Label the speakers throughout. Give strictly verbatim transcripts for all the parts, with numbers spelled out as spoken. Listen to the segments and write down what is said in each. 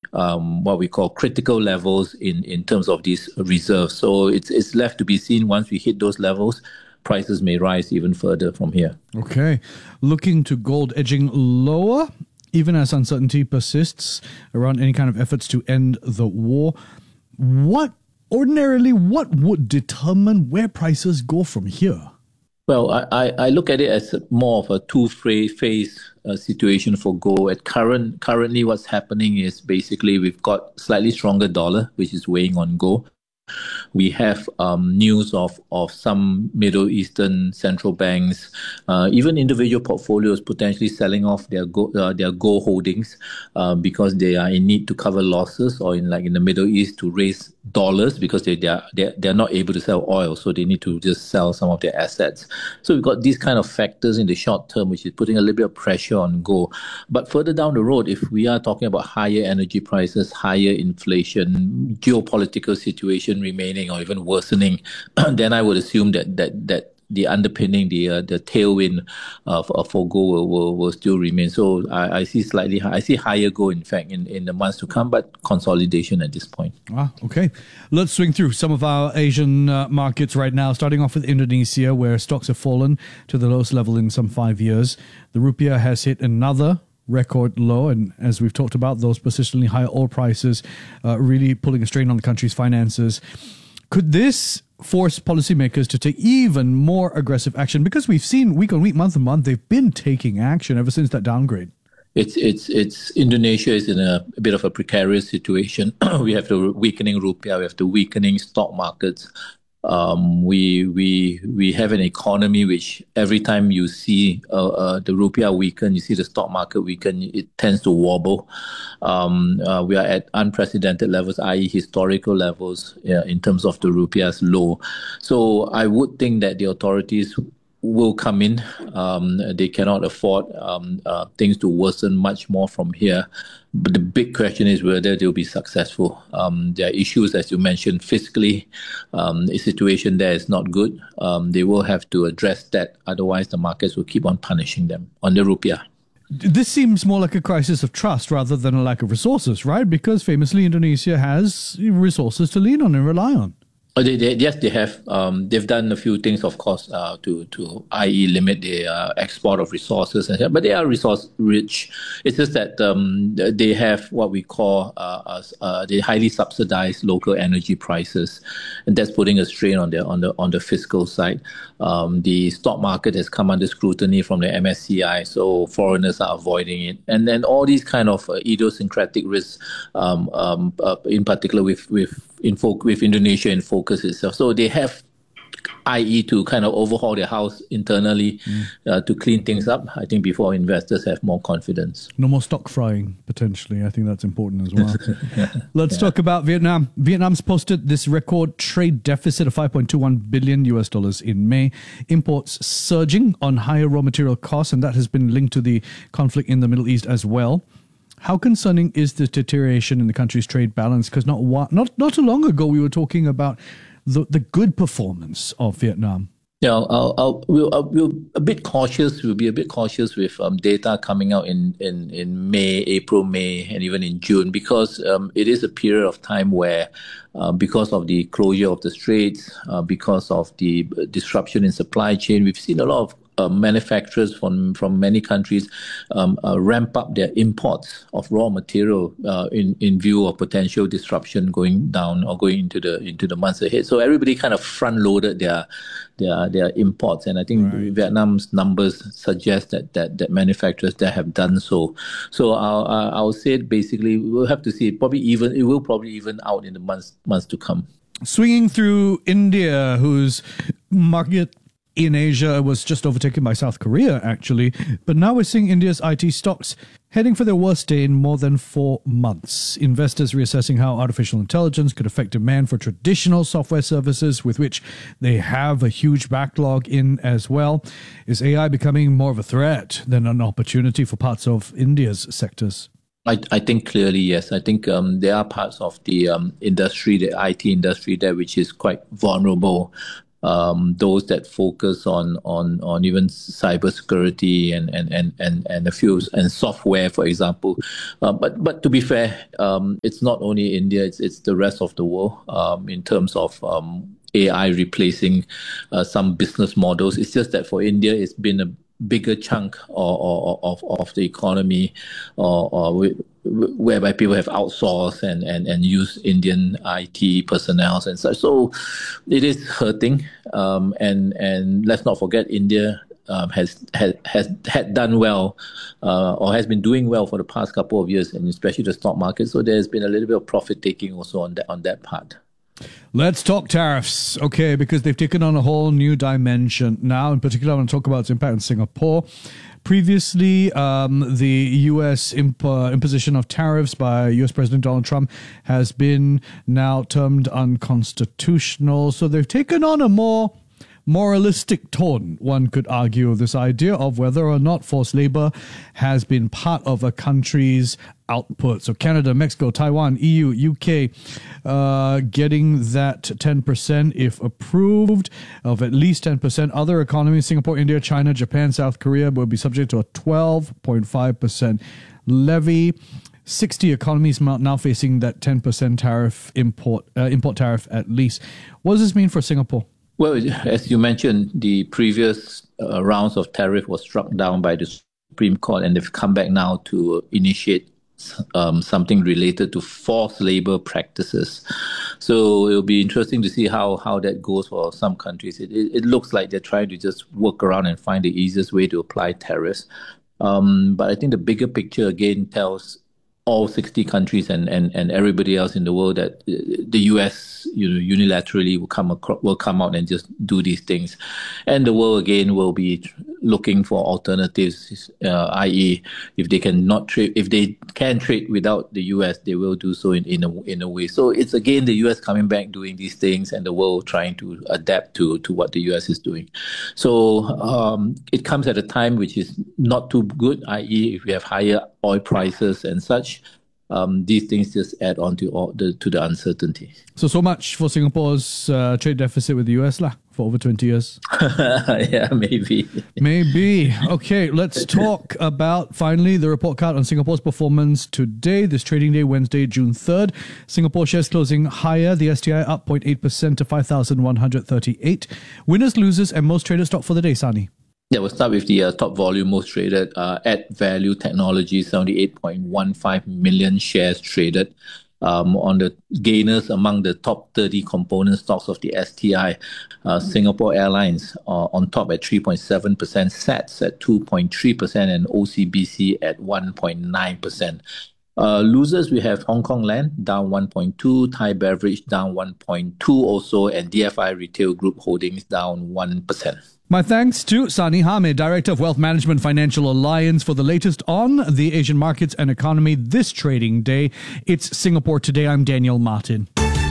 Speaker 1: um, what we call critical levels in, in terms of these reserves. So it's it's left to be seen. Once we hit those levels, prices may rise even further from here.
Speaker 2: Okay. Looking to gold edging lower, even as uncertainty persists around any kind of efforts to end the war. What, ordinarily, what would determine where prices go from here?
Speaker 1: Well, I, I look at it as more of a two-phase uh, situation for gold. At current, currently, what's happening is basically we've got slightly stronger dollar, which is weighing on gold. We have um, news of, of some Middle Eastern central banks, uh, even individual portfolios potentially selling off their gold, uh, their gold holdings uh, because they are in need to cover losses, or in like in the Middle East to raise dollars because they they are they're, they're not able to sell oil, so they need to just sell some of their assets. So we've got these kind of factors in the short term, which is putting a little bit of pressure on gold. But further down the road, if we are talking about higher energy prices, higher inflation, geopolitical situation remaining or even worsening, then I would assume that that that the underpinning, the uh, the tailwind uh, for, for gold will, will, will still remain. So I, I see slightly high, I see higher gold, in fact, in, in the months to come, but consolidation at this point.
Speaker 2: Ah, okay. Let's swing through some of our Asian uh, markets right now, starting off with Indonesia, where stocks have fallen to the lowest level in some five years. The rupiah has hit another record low, and as we've talked about, those persistently high oil prices uh, really pulling a strain on the country's finances. Could this force policymakers to take even more aggressive action? Because we've seen week on week, month on month, they've been taking action ever since that downgrade.
Speaker 1: It's it's it's Indonesia is in a, a bit of a precarious situation. We have the weakening rupiah, we have the weakening stock markets. Um, we we we have an economy which every time you see uh, uh, the rupiah weaken, you see the stock market weaken, it tends to wobble. Um, uh, we are at unprecedented levels, that is historical levels, yeah, in terms of the rupiah's low. So I would think that the authorities will come in. Um, they cannot afford um, uh, things to worsen much more from here. But the big question is whether they'll be successful. Um, there are issues, as you mentioned, fiscally. Um, the situation there is not good. Um, they will have to address that. Otherwise, the markets will keep on punishing them on the rupiah.
Speaker 2: This seems more like a crisis of trust rather than a lack of resources, right? Because famously, Indonesia has resources to lean on and rely on.
Speaker 1: Oh, they, they, yes, they have. Um, they've done a few things, of course, uh, to to that is limit the uh, export of resources, and but they are resource rich. It's just that um, they have what we call uh, uh, the highly subsidized local energy prices, and that's putting a strain on the on the on the fiscal side. Um, the stock market has come under scrutiny from the M S C I, so foreigners are avoiding it, and then all these kind of uh, idiosyncratic risks, um, um, uh, in particular with with. in fo- with Indonesia in focus itself. So they have, that is to kind of overhaul their house internally mm. uh, to clean things up, I think, before investors have more confidence.
Speaker 2: No more stock frying, potentially. I think that's important as well. yeah. Let's yeah. talk about Vietnam. Vietnam's posted this record trade deficit of five point two one billion U S dollars in May. Imports surging on higher raw material costs, and that has been linked to the conflict in the Middle East as well. How concerning is the deterioration in the country's trade balance? Because not not not too long ago, we were talking about the, the good performance of Vietnam.
Speaker 1: Yeah, I'll, I'll, we'll, I'll, we'll a bit cautious. We'll be a bit cautious with um, data coming out in, in, in May, April, May, and even in June, because um, it is a period of time where, uh, because of the closure of the straits, uh, because of the disruption in supply chain, we've seen a lot of Uh, manufacturers from from many countries um, uh, ramp up their imports of raw material uh, in in view of potential disruption going down or going into the into the months ahead. So everybody kind of front loaded their their their imports, and I think right. Vietnam's numbers suggest that that that manufacturers there have done so. So I'll I'll say it basically we'll have to see it probably even it will probably even out in the months months to come.
Speaker 2: Swinging through India, whose market in Asia was just overtaken by South Korea, actually. But now we're seeing India's I T stocks heading for their worst day in more than four months. Investors reassessing how artificial intelligence could affect demand for traditional software services, with which they have a huge backlog in as well. Is A I becoming more of a threat than an opportunity for parts of India's sectors?
Speaker 1: I, I think clearly, yes. I think um, there are parts of the um, industry, the I T industry there, which is quite vulnerable um, those that focus on on on even cybersecurity and and and and and a few and software, for example. Uh, but but to be fair, um, it's not only India; it's it's the rest of the world um, in terms of um, A I replacing uh, some business models. It's just that for India, it's been a bigger chunk of of, of the economy, or, or whereby people have outsourced and, and, and used Indian I T personnel and such. So it is hurting. Um, and and let's not forget, India um, has, has has had done well, uh, or has been doing well for the past couple of years, and especially the stock market. So there's been a little bit of profit taking also on that on that part.
Speaker 2: Let's talk tariffs, okay, because they've taken on a whole new dimension now. In particular, I want to talk about its impact on Singapore. Previously, um, the U S imp- uh, imposition of tariffs by U S President Donald Trump has been now termed unconstitutional. So they've taken on a more moralistic tone, one could argue, of this idea of whether or not forced labor has been part of a country's output. So Canada, Mexico, Taiwan, E U, U K, uh, getting that ten percent if approved, of at least ten percent. Other economies, Singapore, India, China, Japan, South Korea, will be subject to a twelve point five percent levy. sixty economies now facing that ten percent tariff import, uh, import tariff at least. What does this mean for Singapore?
Speaker 1: Well, as you mentioned, the previous uh, rounds of tariff was struck down by the Supreme Court, and they've come back now to initiate um, something related to forced labor practices. So it'll be interesting to see how, how that goes for some countries. It, it, it looks like they're trying to just work around and find the easiest way to apply tariffs. Um, but I think the bigger picture again tells all sixty countries and, and, and everybody else in the world that the U S, you know, unilaterally will come across, will come out and just do these things, and the world again will be looking for alternatives. Uh, that is, if they can not trade, if they can trade without the U S, they will do so in in a in a way. So it's again the U S coming back doing these things, and the world trying to adapt to to what the U S is doing. So um, it comes at a time which is not too good. that is, if we have higher oil prices and such. Um, these things just add on to all the to the uncertainty.
Speaker 2: So, so much for Singapore's uh, trade deficit with the U S lah, for over twenty years.
Speaker 1: Yeah, maybe.
Speaker 2: Maybe. Okay, let's talk about, finally, the report card on Singapore's performance today, this trading day, Wednesday, June third. Singapore shares closing higher, the S T I up zero point eight percent to five thousand one hundred thirty-eight. Winners, losers, and most traded stock for the day, Sani.
Speaker 1: Yeah, we'll start with the uh, top volume most traded. Uh, Add Value Technology, seventy-eight point one five million shares traded. Um, on the gainers among the top thirty component stocks of the S T I, uh, Singapore Airlines uh, on top at three point seven percent, S A T S at two point three percent, and O C B C at one point nine percent. Uh, losers, we have Hong Kong Land down one point two, Thai Beverage down one point two also, and D F I Retail Group Holdings down one percent.
Speaker 2: My thanks to Sani Hamid, Director of Wealth Management Financial Alliance, for the latest on the Asian markets and economy this trading day. It's Singapore Today. I'm Daniel Martin.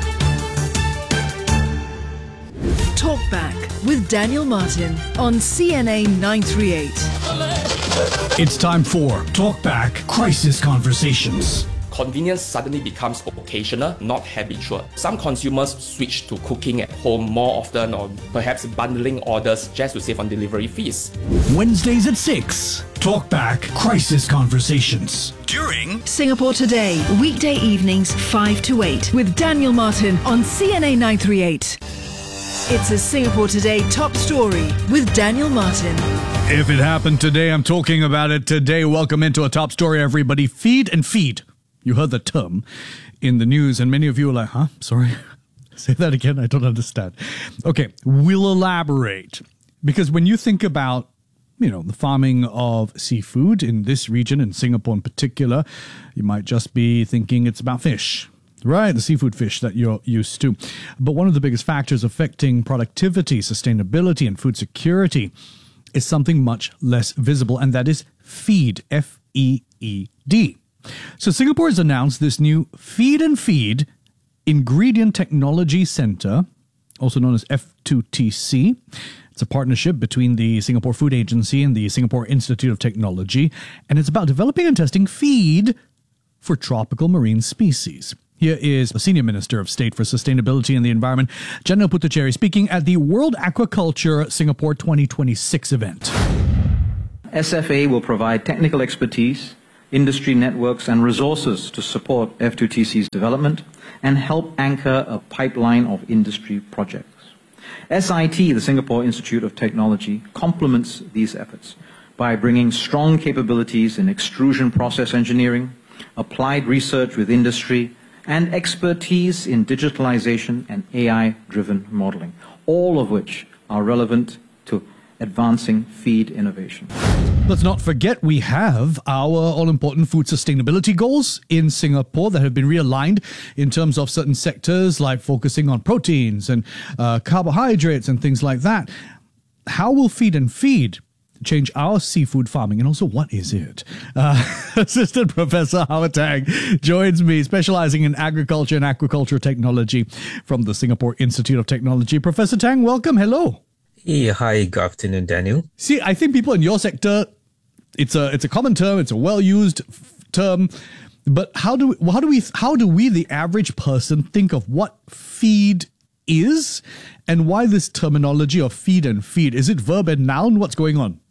Speaker 3: Talkback with Daniel Martin on C N A nine thirty-eight.
Speaker 2: It's time for Talkback Crisis Conversations.
Speaker 4: Convenience suddenly becomes occasional, not habitual. Some consumers switch to cooking at home more often, or perhaps bundling orders just to save on delivery fees.
Speaker 2: Wednesdays at six. Talkback Crisis Conversations. During
Speaker 3: Singapore Today, weekday evenings five to eight with Daniel Martin on C N A nine thirty-eight. It's a Singapore Today top story with Daniel Martin.
Speaker 2: If it happened today, I'm talking about it today. Welcome into a top story, everybody. Feed and feed. You heard the term in the news, and many of you are like, huh? Sorry. Say that again. I don't understand. Okay, we'll elaborate. Because when you think about, you know, the farming of seafood in this region, in Singapore in particular, you might just be thinking it's about fish. Right, the seafood fish that you're used to. But one of the biggest factors affecting productivity, sustainability, and food security is something much less visible, and that is feed, F E E D. So Singapore has announced this new Feed and Feed Ingredient Technology Centre, also known as F two T C. It's a partnership between the Singapore Food Agency and the Singapore Institute of Technology, and it's about developing and testing feed for tropical marine species. Here is the Senior Minister of State for Sustainability and the Environment, Janil Puthucheary, speaking at the World Aquaculture Singapore twenty twenty-six event.
Speaker 5: S F A will provide technical expertise, industry networks and resources to support F two T C's development and help anchor a pipeline of industry projects. S I T, the Singapore Institute of Technology, complements these efforts by bringing strong capabilities in extrusion process engineering, applied research with industry, and expertise in digitalization and A I-driven modeling, all of which are relevant to advancing feed innovation.
Speaker 2: Let's not forget we have our all-important food sustainability goals in Singapore that have been realigned in terms of certain sectors like focusing on proteins and uh, carbohydrates and things like that. How will Feed and Feed change our seafood farming, and also what is it? Uh, Assistant Professor Howard Tang joins me, specializing in agriculture and aquaculture technology from the Singapore Institute of Technology. Professor Tang, welcome. Hello.
Speaker 6: Hey, hi, good afternoon, Daniel.
Speaker 2: See, I think people in your sector, it's a it's a common term, it's a well-used f- term, but how do we, how do we how do we, the average person, think of what feed is, and why this terminology of feed and feed? Is it verb and noun? What's going on?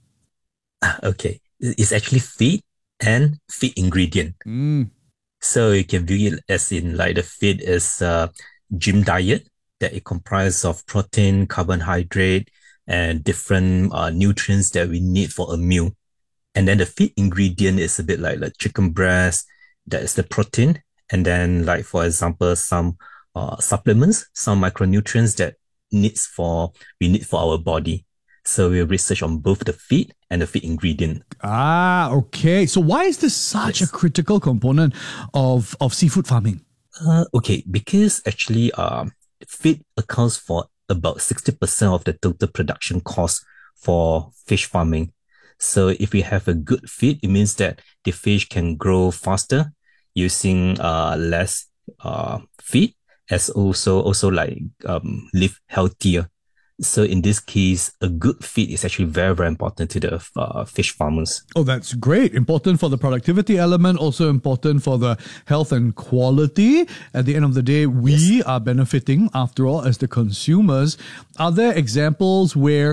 Speaker 6: Okay, it's actually feed and feed ingredient.
Speaker 2: Mm.
Speaker 6: So you can view it as in like the feed is a gym diet that it comprises of protein, carbohydrate, and different uh, nutrients that we need for a meal. And then the feed ingredient is a bit like, like chicken breast, that is the protein. And then like, for example, some uh, supplements, some micronutrients that needs for we need for our body. So we research on both the feed and the feed ingredient.
Speaker 2: Ah, okay. So why is this such yes. a critical component of, of seafood farming?
Speaker 6: Uh, okay, because actually um, feed accounts for about sixty percent of the total production cost for fish farming. So if we have a good feed, it means that the fish can grow faster using uh, less uh, feed, as also also like um, live healthier. So in this case, a good feed is actually very, very important to the uh, fish farmers.
Speaker 2: Oh, that's great. Important for the productivity element, also important for the health and quality. At the end of the day, we yes. are benefiting, after all, as the consumers. Are there examples where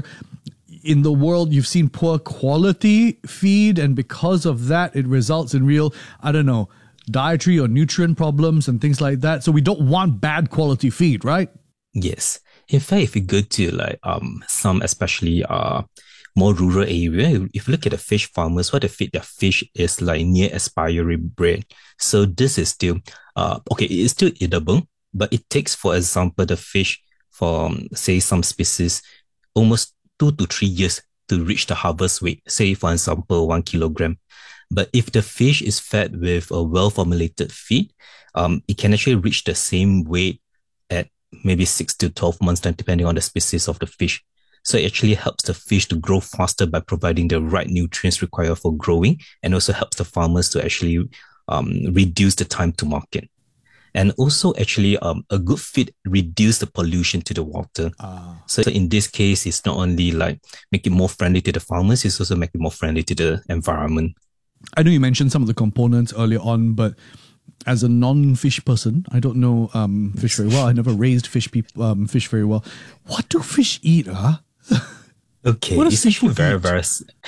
Speaker 2: in the world you've seen poor quality feed, and because of that, it results in real, I don't know, dietary or nutrient problems and things like that? So we don't want bad quality feed, right?
Speaker 6: Yes. In fact, if you go to like um some especially uh more rural area, if you look at the fish farmers, what they feed their fish is like near expiry bread. So this is still uh okay, it is still edible, but it takes, for example, the fish from say some species almost two to three years to reach the harvest weight. Say for example, one kilogram. But if the fish is fed with a well-formulated feed, um, it can actually reach the same weight at maybe six to twelve months, depending on the species of the fish. So it actually helps the fish to grow faster by providing the right nutrients required for growing, and also helps the farmers to actually um, reduce the time to market. And also actually um, a good feed reduce the pollution to the water. Ah. So in this case, it's not only like make it more friendly to the farmers, it's also make it more friendly to the environment.
Speaker 2: I know you mentioned some of the components earlier on, but as a non-fish person, I don't know um, fish very well. I never raised fish peop- um, fish very well. What do fish eat, huh?
Speaker 6: Okay,
Speaker 2: what
Speaker 6: it's actually very, very...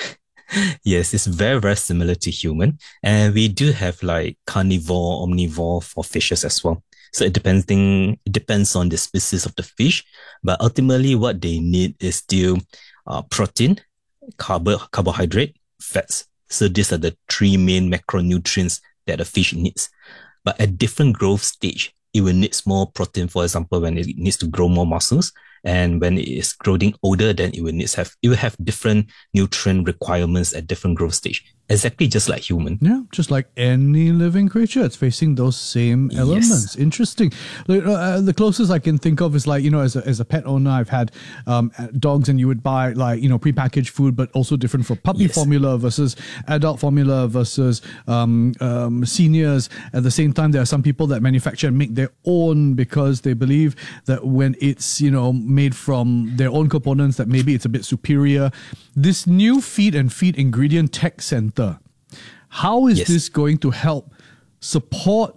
Speaker 6: Yes, it's very, very similar to human. And we do have like carnivore, omnivore for fishes as well. So it depending, it depends on the species of the fish. But ultimately, what they need is still uh, protein, carbo- carbohydrate, fats. So these are the three main macronutrients that a fish needs. But at different growth stage, it will need more protein, for example, when it needs to grow more muscles. And when it is growing older, then it will need to have, it will have different nutrient requirements at different growth stage. Exactly just like human.
Speaker 2: Yeah, just like any living creature. It's facing those same elements. Yes. Interesting. Uh, the closest I can think of is like, you know, as a, as a pet owner, I've had um, dogs, and you would buy like, you know, prepackaged food, but also different for puppy yes. formula versus adult formula versus um, um, seniors. At the same time, there are some people that manufacture and make their own because they believe that when it's, you know, made from their own components, that maybe it's a bit superior. This new Feed and Feed Ingredient Tech Center, how is
Speaker 6: yes.
Speaker 2: this going to help support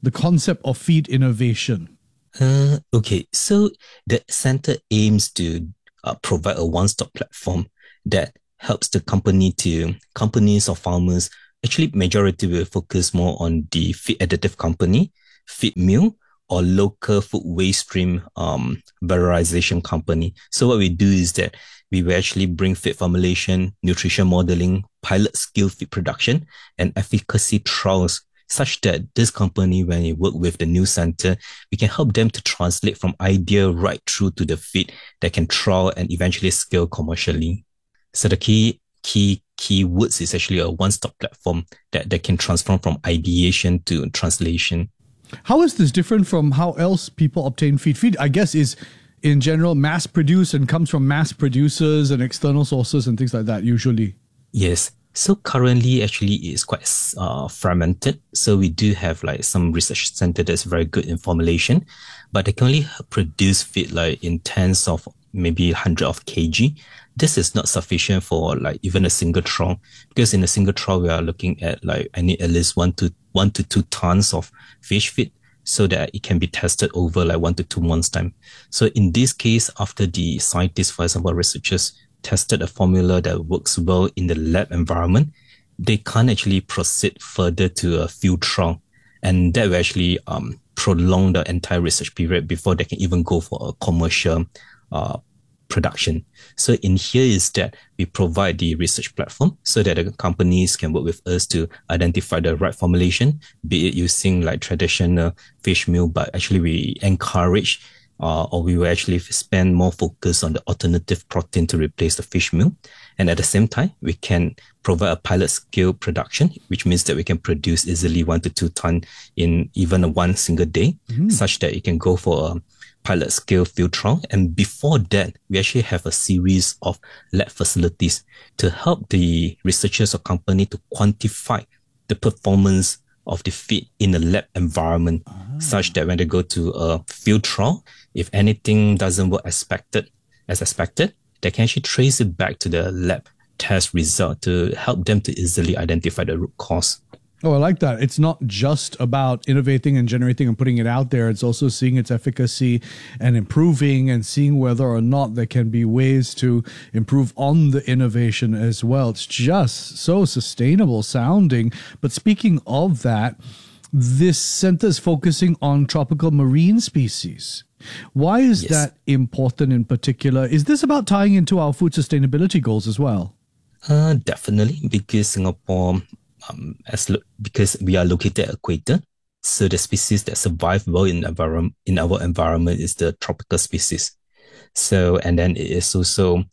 Speaker 2: the concept of feed innovation?
Speaker 6: Uh, okay, so the center aims to uh, provide a one-stop platform that helps the company to companies or farmers. Actually, majority will focus more on the feed additive company, feed mill, or local food waste stream um, valorization company. So what we do is that we will actually bring feed formulation, nutrition modeling, pilot scale feed production, and efficacy trials, such that this company, when you work with the new center, we can help them to translate from idea right through to the feed that can trial and eventually scale commercially. So the key key keywords is actually a one-stop platform that, that can transform from ideation to translation.
Speaker 2: How is this different from how else people obtain feed? Feed, I guess, is in general mass produced and comes from mass producers and external sources and things like that usually.
Speaker 6: Yes. So currently, actually, it's quite uh, fragmented. So we do have like some research center that's very good in formulation, but they can only produce feed like in tens of maybe hundred of kg. This is not sufficient for like even a single trial, because in a single trial we are looking at like I need at least one to one to two tons of fish feed so that it can be tested over like one to two months time. So in this case, after the scientists, for example, researchers tested a formula that works well in the lab environment, they can't actually proceed further to a field trial, and that will actually um, prolong the entire research period before they can even go for a commercial uh, production. So in here is that we provide the research platform so that the companies can work with us to identify the right formulation, be it using like traditional fish meal, but actually we encourage uh, or we will actually spend more focus on the alternative protein to replace the fish meal. And at the same time, we can provide a pilot scale production, which means that we can produce easily one to two ton in even a one single day, mm-hmm. such that it can go for a pilot scale field trial. And before that, we actually have a series of lab facilities to help the researchers or company to quantify the performance of the feed in a lab environment, ah. such that when they go to a field trial, if anything doesn't work as expected, as expected, they can actually trace it back to the lab test result to help them to easily identify the root cause.
Speaker 2: Oh, I like that. It's not just about innovating and generating and putting it out there. It's also seeing its efficacy and improving and seeing whether or not there can be ways to improve on the innovation as well. It's just so sustainable sounding. But speaking of that, this center is focusing on tropical marine species. Why is yes. that important in particular? Is this about tying into our food sustainability goals as well?
Speaker 6: Uh, definitely, because Singapore... Um, as lo- because we are located at equator, so the species that survive well in environment in our environment is the tropical species. So, and then it is also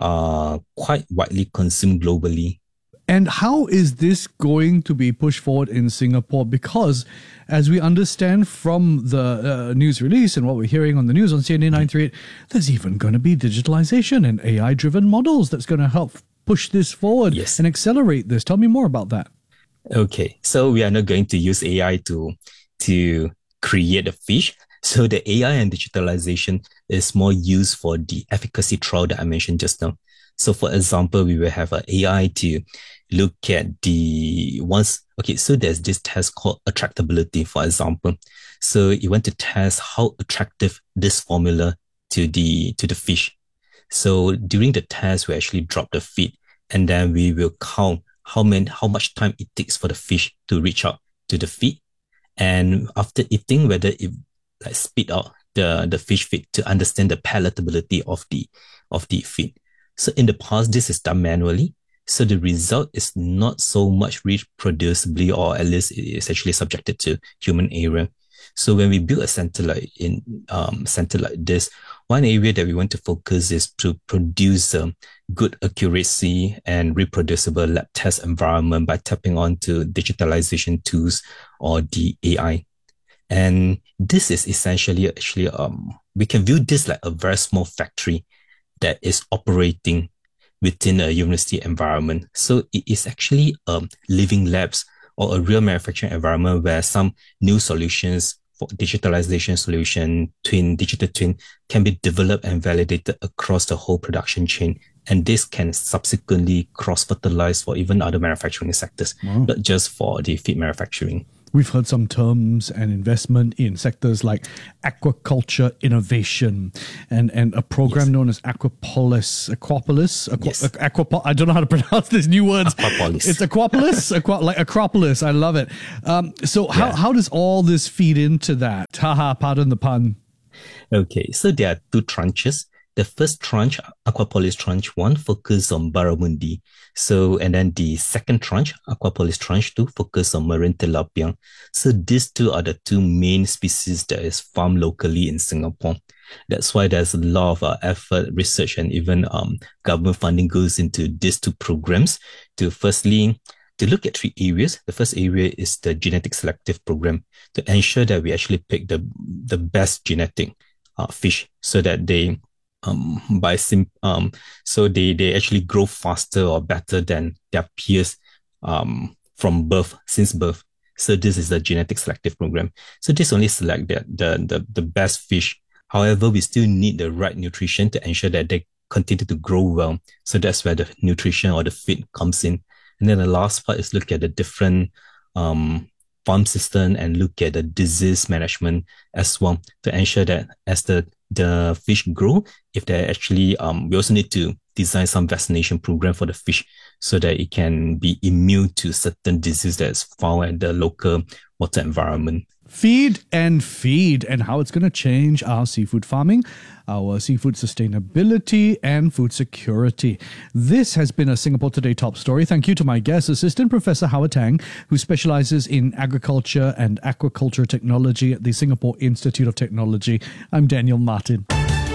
Speaker 6: uh quite widely consumed globally.
Speaker 2: And how is this going to be pushed forward in Singapore? Because as we understand from the uh, news release and what we're hearing on the news on C N A nine thirty-eight, there's even going to be digitalization and A I-driven models that's going to help push this forward yes. and accelerate this. Tell me more about that.
Speaker 6: Okay, so we are not going to use A I to to create a fish. So the A I and digitalization is more used for the efficacy trial that I mentioned just now. So for example, we will have an A I to look at the once. Okay, so there's this test called attractability, for example. So you want to test how attractive this formula to the to the fish. So during the test, we actually drop the feed, and then we will count how many, how much time it takes for the fish to reach out to the feed. And after eating, whether it like spit out the, the fish feed to understand the palatability of the, of the feed. So in the past, this is done manually. So the result is not so much reproducibly, or at least it is actually subjected to human error. So when we build a center like in um center like this, one area that we want to focus is to produce a good accuracy and reproducible lab test environment by tapping onto digitalization tools or the A I. And this is essentially actually um we can view this like a very small factory that is operating within a university environment. So it is actually um living labs or a real manufacturing environment where some new solutions for digitalization solution, twin, digital twin, can be developed and validated across the whole production chain. And this can subsequently cross-fertilize for even other manufacturing sectors, wow. not just for the feed manufacturing.
Speaker 2: we've heard some terms and investment in sectors like aquaculture innovation and, and a program yes. known as Aquapolis. Aquapolis? Aqua, yes. Aquapo- I don't know how to pronounce these new words.
Speaker 6: Aquapolis.
Speaker 2: It's Aquapolis? Aqua, like Acropolis. I love it. Um, so how, yeah. how does all this feed into that? Haha, pardon the pun.
Speaker 6: Okay, so there are two tranches. The first tranche, Aquapolis Tranche one, focus on barramundi. So, and then the second tranche, Aquapolis Tranche two, focus on marine tilapia. So these two are the two main species that is farmed locally in Singapore. That's why there's a lot of uh, effort, research, and even um, government funding goes into these two programs to firstly, to look at three areas. The first area is the genetic selective program to ensure that we actually pick the, the best genetic uh, fish so that they Um, by sim, um, so they, they actually grow faster or better than their peers um, from birth, since birth. So this is the genetic selective program. So this only select the, the, the, the best fish. However, we still need the right nutrition to ensure that they continue to grow well. So that's where the nutrition or the feed comes in. And then the last part is look at the different um, farm system and look at the disease management as well to ensure that as the the fish grow, if they actually, um, we also need to design some vaccination program for the fish so that it can be immune to certain disease that's found at the local water environment.
Speaker 2: Feed and feed, and how it's going to change our seafood farming, our seafood sustainability, and food security. This has been a Singapore Today top story. Thank you to my guest, Assistant Professor Howard Tang, who specializes in agriculture and aquaculture technology at the Singapore Institute of Technology. I'm Daniel Martin.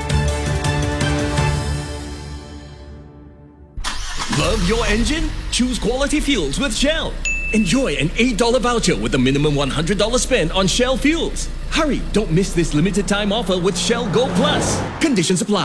Speaker 7: Love your engine? Choose quality fuels with Shell. Enjoy an eight dollars voucher with a minimum one hundred dollars spent on Shell fuels. Hurry, don't miss this limited time offer with Shell Go Plus. Conditions apply.